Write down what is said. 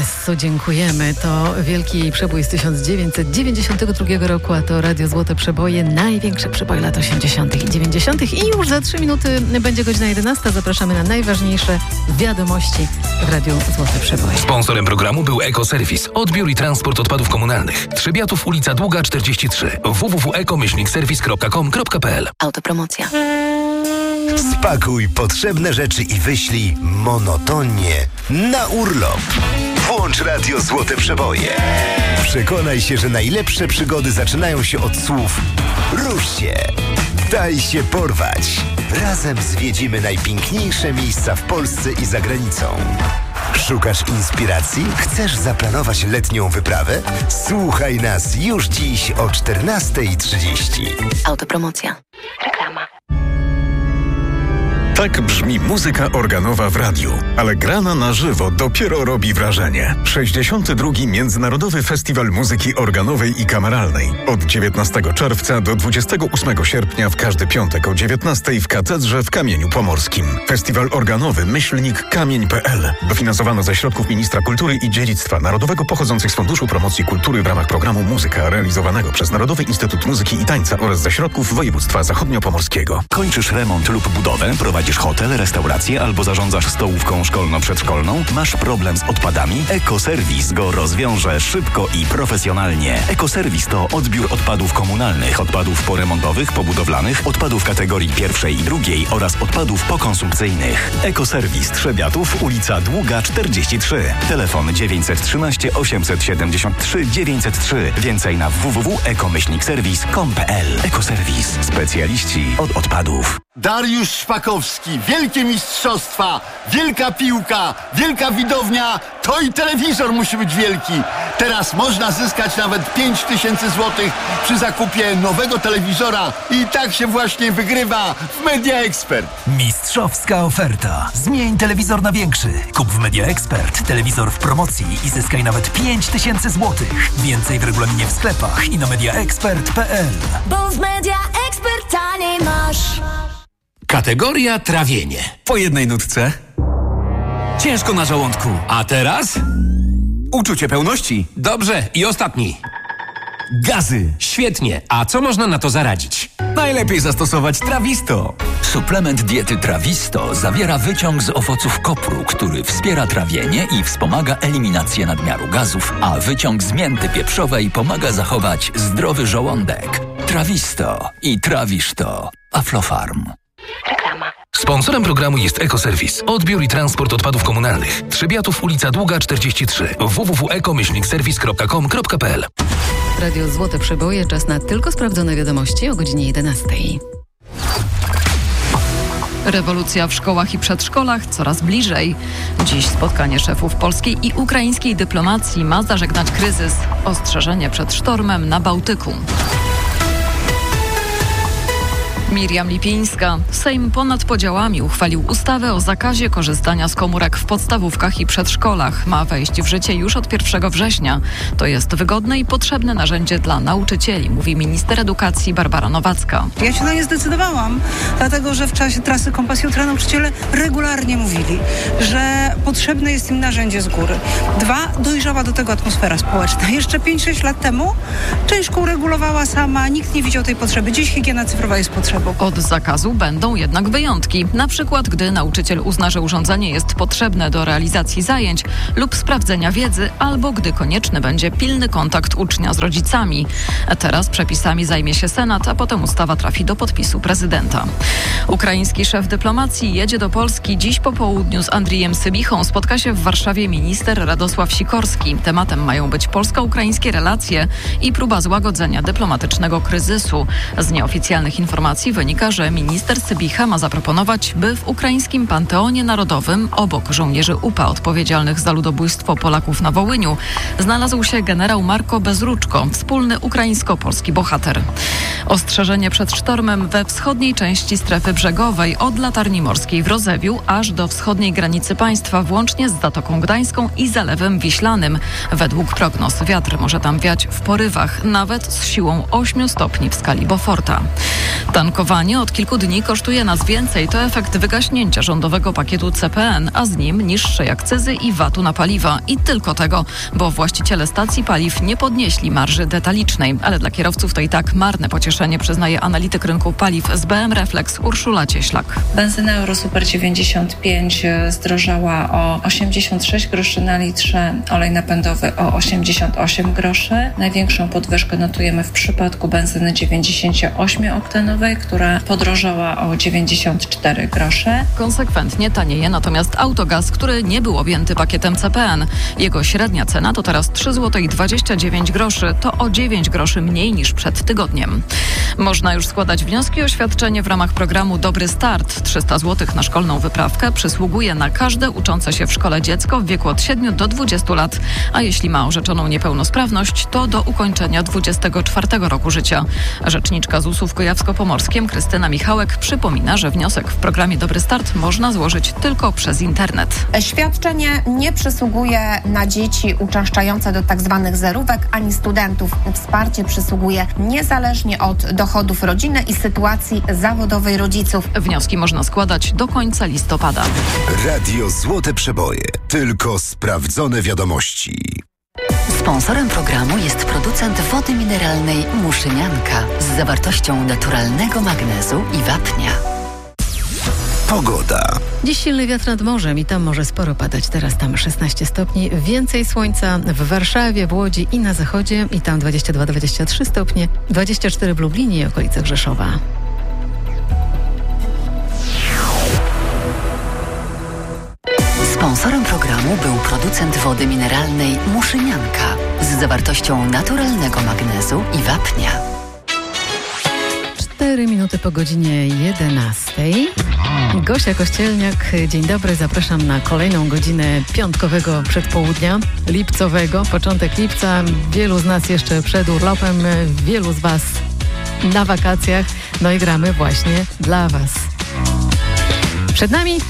Jezu, dziękujemy. To wielki przebój z 1992 roku, a to Radio Złote Przeboje, największe przeboje lat 80. i 90. I już za 3 minuty będzie godzina 11. Zapraszamy na najważniejsze wiadomości w Radiu Złote Przeboje. Sponsorem programu był Ekoserwis. Odbiór i transport odpadów komunalnych. Trzebiatów, ulica Długa 43. www.eko-serwis.com.pl. Autopromocja. Spakuj potrzebne rzeczy i wyślij monotonnie na urlop. Włącz Radio Złote Przeboje. Przekonaj się, że najlepsze przygody zaczynają się od słów rusz się, daj się porwać. Razem zwiedzimy najpiękniejsze miejsca w Polsce i za granicą. Szukasz inspiracji? Chcesz zaplanować letnią wyprawę? Słuchaj nas już dziś o 14:30. Autopromocja. Reklama. Tak brzmi muzyka organowa w radiu, ale grana na żywo dopiero robi wrażenie. 62. Międzynarodowy Festiwal Muzyki Organowej i Kameralnej. Od 19 czerwca do 28 sierpnia w każdy piątek o 19 w Katedrze w Kamieniu Pomorskim. Festiwal organowy /kamień.pl. Dofinansowano ze środków Ministra Kultury i Dziedzictwa Narodowego pochodzących z Funduszu Promocji Kultury w ramach programu Muzyka realizowanego przez Narodowy Instytut Muzyki i Tańca oraz ze środków województwa zachodniopomorskiego. Kończysz remont lub budowę, prowadzisz hotel, restaurację albo zarządzasz stołówką szkolno-przedszkolną? Masz problem z odpadami? Ekoserwis go rozwiąże szybko i profesjonalnie. Ekoserwis to odbiór odpadów komunalnych, odpadów poremontowych, pobudowlanych, odpadów kategorii pierwszej i drugiej oraz odpadów pokonsumpcyjnych. Ekoserwis Trzebiatów, ulica Długa 43. Telefon 913 873 903. Więcej na www.eko-serwis.com.pl. Ekoserwis. Specjaliści od odpadów. Dariusz Szpakowski, wielkie mistrzostwa, wielka piłka, wielka widownia, to i telewizor musi być wielki. Teraz można zyskać nawet 5000 złotych przy zakupie nowego telewizora i tak się właśnie wygrywa w Media Expert. Mistrzowska oferta. Zmień telewizor na większy. Kup w Media Expert telewizor w promocji i zyskaj nawet 5000 złotych. Więcej w regulaminie w sklepach i na mediaexpert.pl. Bo w Media Expert taniej masz. Kategoria trawienie. Po jednej nutce. Ciężko na żołądku. A teraz? Uczucie pełności. Dobrze. I ostatni. Gazy. Świetnie. A co można na to zaradzić? Najlepiej zastosować Trawisto. Suplement diety Trawisto zawiera wyciąg z owoców kopru, który wspiera trawienie i wspomaga eliminację nadmiaru gazów, a wyciąg z mięty pieprzowej pomaga zachować zdrowy żołądek. Trawisto i trawisz to. Aflofarm. Reklama. Sponsorem programu jest Ekoserwis. Odbiór i transport odpadów komunalnych. Trzebiatów, ulica Długa 43. www.eko-serwis.com.pl. Radio Złote Przeboje, czas na tylko sprawdzone wiadomości o godzinie 11. Rewolucja w szkołach i przedszkolach coraz bliżej. Dziś spotkanie szefów polskiej i ukraińskiej dyplomacji ma zażegnać kryzys. Ostrzeżenie przed sztormem na Bałtyku. Miriam Lipińska. Sejm ponad podziałami uchwalił ustawę o zakazie korzystania z komórek w podstawówkach i przedszkolach. Ma wejść w życie już od 1 września. To jest wygodne i potrzebne narzędzie dla nauczycieli, mówi minister edukacji Barbara Nowacka. Ja się na nie zdecydowałam, dlatego że w czasie trasy Kompas Jutra nauczyciele regularnie mówili, że potrzebne jest im narzędzie z góry. 2, dojrzała do tego atmosfera społeczna. Jeszcze 5-6 lat temu część szkół regulowała sama, nikt nie widział tej potrzeby. Dziś higiena cyfrowa jest potrzebna. Od zakazu będą jednak wyjątki. Na przykład, gdy nauczyciel uzna, że urządzenie jest potrzebne do realizacji zajęć lub sprawdzenia wiedzy, albo gdy konieczny będzie pilny kontakt ucznia z rodzicami. Teraz przepisami zajmie się Senat, a potem ustawa trafi do podpisu prezydenta. Ukraiński szef dyplomacji jedzie do Polski. Dziś po południu z Andrijem Sybichą spotka się w Warszawie minister Radosław Sikorski. Tematem mają być polsko-ukraińskie relacje i próba złagodzenia dyplomatycznego kryzysu. Z nieoficjalnych informacji wynika, że minister Sybicha ma zaproponować, by w ukraińskim Panteonie Narodowym obok żołnierzy UPA odpowiedzialnych za ludobójstwo Polaków na Wołyniu znalazł się generał Marko Bezruczko, wspólny ukraińsko-polski bohater. Ostrzeżenie przed sztormem we wschodniej części strefy brzegowej od Latarni Morskiej w Rozewiu aż do wschodniej granicy państwa, włącznie z Zatoką Gdańską i Zalewem Wiślanym. Według prognoz wiatr może tam wiać w porywach, nawet z siłą 8 stopni w skali Beauforta. Tankowanie od kilku dni kosztuje nas więcej. To efekt wygaśnięcia rządowego pakietu CPN, a z nim niższej akcyzy i VAT-u na paliwa. I tylko tego, bo właściciele stacji paliw nie podnieśli marży detalicznej. Ale dla kierowców to i tak marne pocieszenie, przyznaje analityk rynku paliw z BM Reflex Urszula Cieślak. Benzyna Eurosuper 95 zdrożała o 86 groszy na litrze, olej napędowy o 88 groszy. Największą podwyżkę notujemy w przypadku benzyny 98-oktanowej, która podrożała o 94 grosze. Konsekwentnie tanieje natomiast autogaz, który nie był objęty pakietem CPN. Jego średnia cena to teraz 3,29 zł. To o 9 groszy mniej niż przed tygodniem. Można już składać wnioski o świadczenie w ramach programu Dobry Start. 300 zł na szkolną wyprawkę przysługuje na każde uczące się w szkole dziecko w wieku od 7 do 20 lat. A jeśli ma orzeczoną niepełnosprawność, to do ukończenia 24 roku życia. Rzeczniczka ZUS-u w Kujawsko-Pomorskiem Krystyna Michałek przypomina, że wniosek w programie Dobry Start można złożyć tylko przez internet. Świadczenie nie przysługuje na dzieci uczęszczające do tzw. zerówek ani studentów. Wsparcie przysługuje niezależnie od dochodów rodziny i sytuacji zawodowej rodziców. Wnioski można składać do końca listopada. Radio Złote Przeboje. Tylko sprawdzone wiadomości. Sponsorem programu jest producent wody mineralnej Muszynianka z zawartością naturalnego magnezu i wapnia. Pogoda. Dziś silny wiatr nad morzem i tam może sporo padać. Teraz tam 16 stopni, więcej słońca w Warszawie, w Łodzi i na zachodzie i tam 22-23 stopnie, 24 w Lublinie i okolice Rzeszowa. Sponsorem programu był producent wody mineralnej Muszynianka z zawartością naturalnego magnezu i wapnia. 4 minuty po godzinie 11. Gosia Kościelniak, dzień dobry, zapraszam na kolejną godzinę piątkowego przedpołudnia, lipcowego, początek lipca. Wielu z nas jeszcze przed urlopem, wielu z Was na wakacjach, no i gramy właśnie dla Was. Przed nami